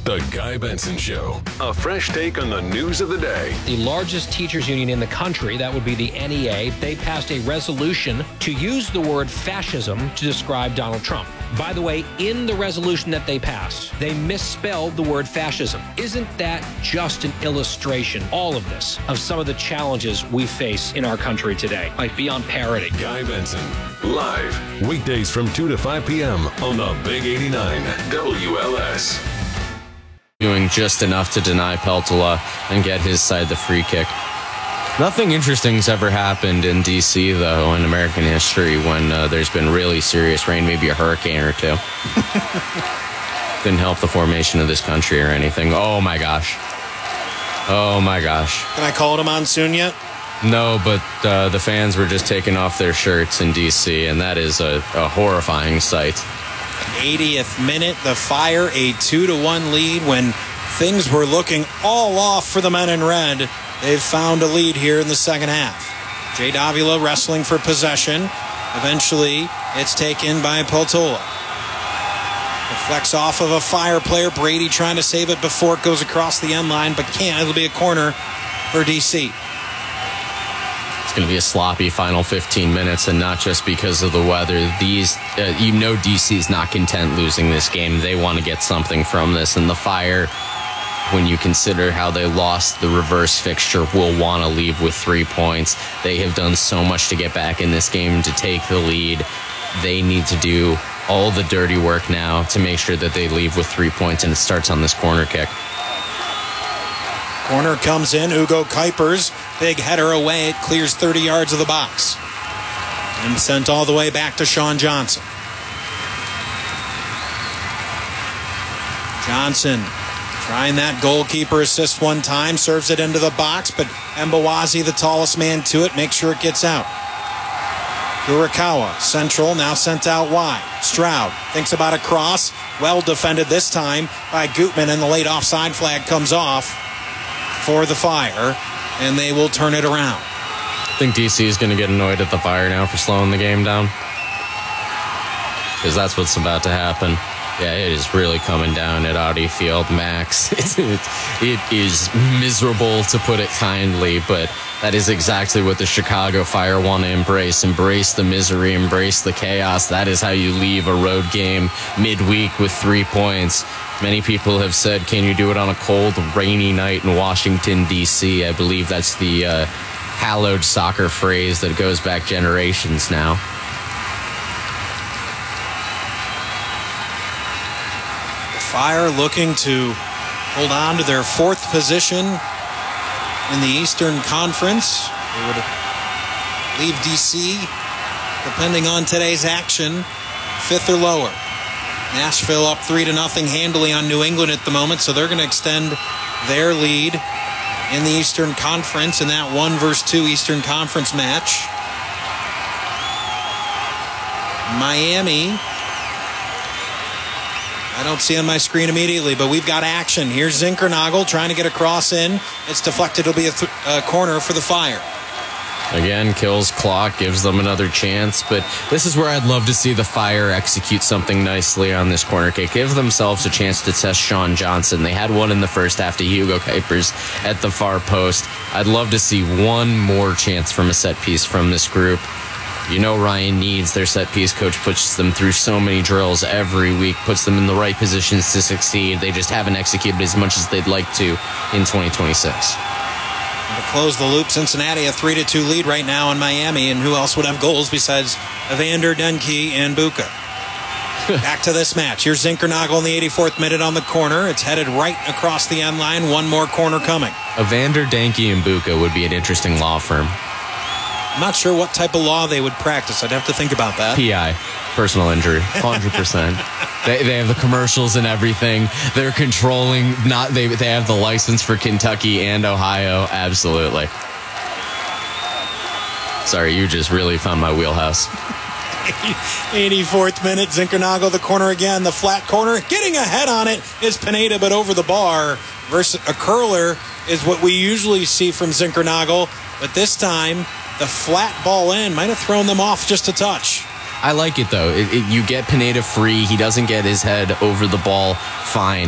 The Guy Benson Show. A fresh take on the news of the day. The largest teachers union in the country, that would be the NEA, they passed a resolution to use the word fascism to describe Donald Trump. By the way, in the resolution that they passed, they misspelled the word fascism. Isn't that just an illustration, all of this, of some of the challenges we face in our country today, like beyond parody? Guy Benson, live, weekdays from 2 to 5 p.m. on the Big 89 WLS. Doing just enough to deny Peltola and get his side the free kick. Nothing interesting's ever happened in D.C., though, in American history when there's been really serious rain, maybe a hurricane or two. Didn't help the formation of this country or anything. Oh, my gosh. Oh, my gosh. Can I call it a monsoon yet? No, but the fans were just taking off their shirts in D.C., and that is a horrifying sight. 80th minute, the Fire a 2-1 lead when things were looking all off for the men in red. They've found a lead here in the second half. Jay Davila wrestling for possession. Eventually, it's taken by Peltola. Deflects off of a Fire player. Brady trying to save it before it goes across the end line, but can't. It'll be a corner for D.C. It's going to be a sloppy final 15 minutes, and not just because of the weather. DC's not content losing this game. They want to get something from this, and the Fire, when you consider how they lost the reverse fixture, will want to leave with 3 points. They have done so much to get back in this game to take the lead. They need to do all the dirty work now to make sure that they leave with 3 points, and it starts on this corner kick. Corner comes in. Ugo Kuipers, big header away. It clears 30 yards of the box. And sent all the way back to Sean Johnson. Johnson trying that goalkeeper assist one time. Serves it into the box, but Mbawazi, the tallest man to it, makes sure it gets out. Urakawa, central, now sent out wide. Stroud thinks about a cross. Well defended this time by Gutman, and the late offside flag comes off for the Fire, and they will turn it around. I think DC is going to get annoyed at the Fire now for slowing the game down, because that's what's about to happen. Yeah, it is really coming down at Audi Field, Max. It is miserable, to put it kindly, but that is exactly what the Chicago Fire want to embrace. Embrace the misery, embrace the chaos. That is how you leave a road game midweek with 3 points. Many people have said, can you do it on a cold, rainy night in Washington, D.C.? I believe that's the hallowed soccer phrase that goes back generations now. Fire looking to hold on to their fourth position in the Eastern Conference. They would leave D.C., depending on today's action, fifth or lower. Nashville up 3-0 handily on New England at the moment, so they're going to extend their lead in the Eastern Conference in that 1-2 Eastern Conference match. Miami, I don't see on my screen immediately, but we've got action. Here's Zinkernagel trying to get a cross in. It's deflected. It'll be a corner for the Fire. Again, kills clock, gives them another chance, but this is where I'd love to see the Fire execute something nicely on this corner kick. Give themselves a chance to test Sean Johnson. They had one in the first half to Hugo Kuipers at the far post. I'd love to see one more chance from a set piece from this group. You know Ryan Needs, their set piece coach, puts them through so many drills every week, puts them in the right positions to succeed. They just haven't executed as much as they'd like to in 2026. To close the loop, Cincinnati a 3-2 lead right now in Miami, and who else would have goals besides Evander Denke and Buka? Back to this match. Here's Zinkernagel in the 84th minute on the corner. It's headed right across the end line. One more corner coming. Evander Denke and Buka would be an interesting law firm. I'm not sure what type of law they would practice. I'd have to think about that. PI, personal injury, 100%. They have the commercials and everything. They're controlling. They have the license for Kentucky and Ohio. Absolutely. Sorry, you just really found my wheelhouse. 84th minute, Zinkernagel, the corner again, the flat corner. Getting ahead on it is Pineda, but over the bar. Versus a curler is what we usually see from Zinkernagel, but this time the flat ball in might have thrown them off just a touch. I like it, though. You get Pineda free. He doesn't get his head over the ball. Fine.